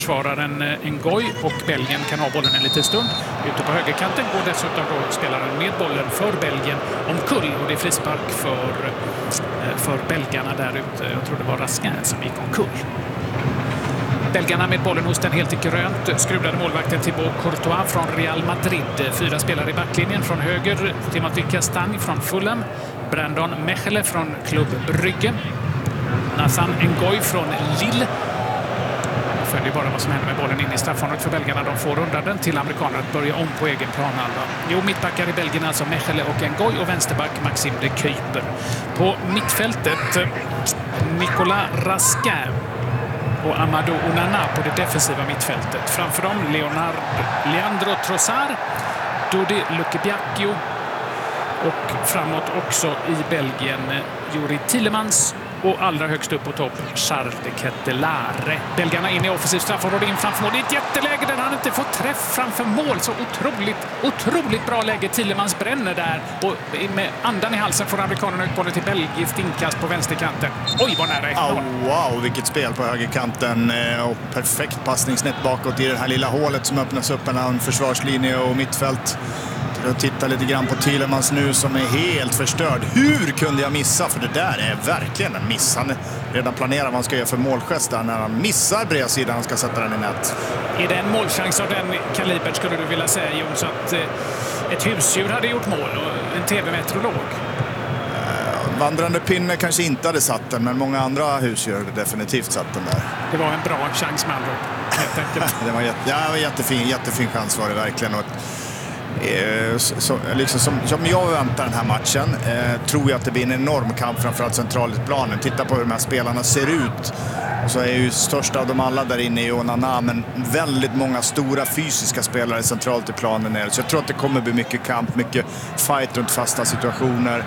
Försvararen Ngoy och Belgien kan ha bollen en liten stund. Ute på högerkanten går dessutom då spelaren med bollen för Belgien omkull. Och det är frispark för belgarna där ute. Jag tror det var Raskin som gick omkull. Belgarna med bollen hos den helt i grönt skruvade målvakten Thibaut Courtois från Real Madrid. 4 spelare i backlinjen. Från höger Timothy Castagne från Fulham. Brandon Mechele från Club Brugge. Nathan Ngoy från Lille. Följer bara vad som händer med bollen in i straffområdet för belgarna. De får undan den till amerikanerna att börja om på egen planhalva. Jo, mittbackar i Belgien alltså Mechele och Ngoy och vänsterback Maxime de Kuyper. På mittfältet Nicolas Raskin och Amadou Onana på det defensiva mittfältet. Framför dem Leandro Trossard, Dodi Lukebakio och framåt också i Belgien Juri Tielemans. Och allra högst upp på topp, Charles de Kettelare. Belgarna in i offensivt straffområde in framför mål. Det är ett jätteläge där han inte får träff framför mål. Så otroligt bra läge. Tielemans bränner där. Och med andan i halsen får amerikanerna ut bollen till belgiskt inkast på vänsterkanten. Oj, vad nära 1-0. Wow, vilket spel på högerkanten. Och perfekt passningsnätt bakåt i det här lilla hålet som öppnas upp mellan försvarslinje och mittfält. Jag tittar lite grann på Tielemans nu som är helt förstörd. Hur kunde jag missa? För det där är verkligen en miss. Han redan planerar vad han ska göra för målgest där när han missar bredsidan. Han ska sätta den i nät. Är det en målchans av den kalibern skulle du vilja säga, Jon, så att ett husdjur hade gjort mål och en tv-meteorolog? Vandrande pinne kanske inte hade satt den, men många andra husdjur hade definitivt satt den där. Det var en bra chans med andra ord, helt enkelt. Det var jättefin chans var det verkligen. Och som jag väntar den här matchen tror jag att det blir en enorm kamp framförallt centralt i planen. Titta på hur de här spelarna ser ut. Och så är ju största av dem alla där inne i Onana, men väldigt många stora fysiska spelare centralt i planen. Så jag tror att det kommer bli mycket kamp, mycket fight runt fasta situationer.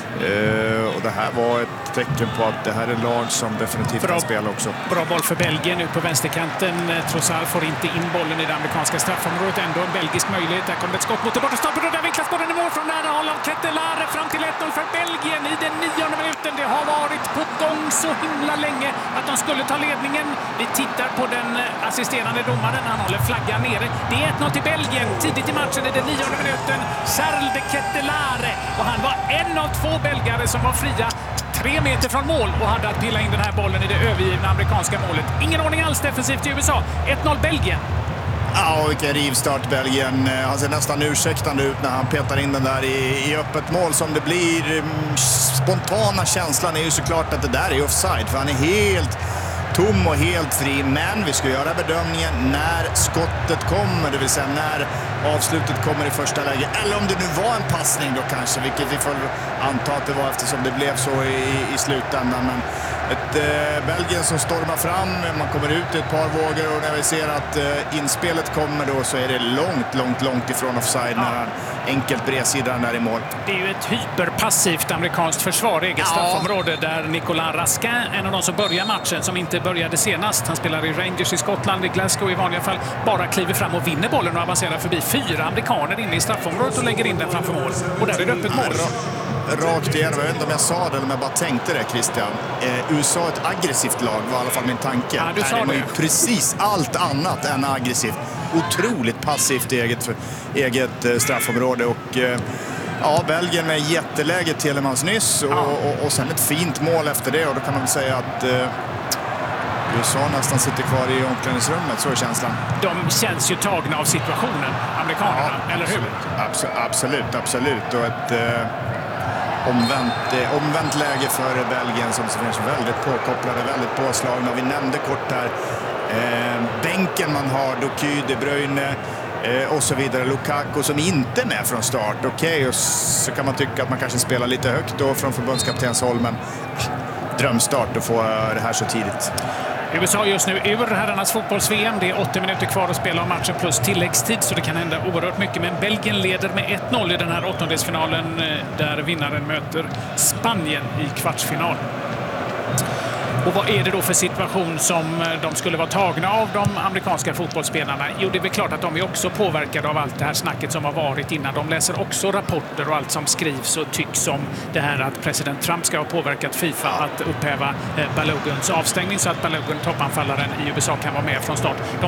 Och det här var ett tecken på att det här är lag som definitivt kan spela också. Bra boll för Belgien ut på vänsterkanten. Trossard får inte in bollen i det amerikanska straffområdet. Ändå en belgisk möjlighet. Där kommer ett skott mot det borta stolpen. Där vinklas bollen i mål från nära håll av Kettelare fram till 1-0 för Belgien i den 9:e minuten. Det har varit på gång så himla länge att de skulle ta ledningen. Vi tittar på den assisterande domaren. Han håller flaggan nere. Det är 1-0 till Belgien. Tidigt i matchen i den 9:e minuten. Charles de Kettelare. Och han var en av 2 belgare som var fria 3 meter från mål och hade att pilla in den här bollen i det övergivna amerikanska målet. Ingen ordning alls defensivt i USA. 1-0 Belgien. Ja, vilken rivstart Belgien. Han ser nästan ursäktande ut när han petar in den där i öppet mål som det blir. Spontana känslan är ju såklart att det där är offside, för han är helt tom och helt fri. Men vi ska göra bedömningen när skottet kommer, det vill säga när avslutet kommer i första läge. Eller om det nu var en passning då kanske, vilket vi får anta att det var eftersom det blev så i slutändan. Men ett Belgien som stormar fram, man kommer ut i ett par vågor och när vi ser att inspelet kommer då så är det långt ifrån offside när han enkelt bredsidan där i mål. Det är ju ett hyperpassivt amerikanskt försvar i eget straffområde där Nicolas Raskin, en av de som börjar matchen, som inte började senast. Han spelar i Rangers i Skottland, i Glasgow i vanliga fall, bara kliver fram och vinner bollen och avancerar förbi 4 amerikaner inne i straffområdet och lägger in den framför mål. Och där är det öppet mål. Rakt igenom. Jag vet inte om jag sa det eller om jag bara tänkte det, Christian. USA är ett aggressivt lag, var i alla fall min tanke. Ja, du sa det. Var ju precis allt annat än aggressivt. Otroligt passivt i eget straffområde. Och Belgien med jätteläge Tielemans nyss. Och sen ett fint mål efter det. Och då kan man väl säga att USA nästan sitter kvar i omklädningsrummet, så är känslan. De känns ju tagna av situationen, amerikanerna, eller hur? Absolut. Och ett omvänt läge för Belgien som finns väldigt påkopplade, väldigt påslagna. Vi nämnde kort här bänken man har, Doky, De Bruyne och så vidare. Lukaku som inte är med från start. Okej, och så kan man tycka att man kanske spelar lite högt då från förbundskaptens håll, men drömstart att få det här så tidigt. USA just nu ur herrarnas fotbolls-VM. Det är 80 minuter kvar att spela om matchen plus tilläggstid, så det kan hända oerhört mycket. Men Belgien leder med 1-0 i den här åttondelsfinalen där vinnaren möter Spanien i kvartsfinal. Och vad är det då för situation som de skulle vara tagna av de amerikanska fotbollsspelarna? Jo, det är väl klart att de är också påverkade av allt det här snacket som har varit innan. De läser också rapporter och allt som skrivs och tycks om det här att president Trump ska ha påverkat FIFA att upphäva Balogans avstängning så att Balogun, toppanfallaren i USA, kan vara med från start.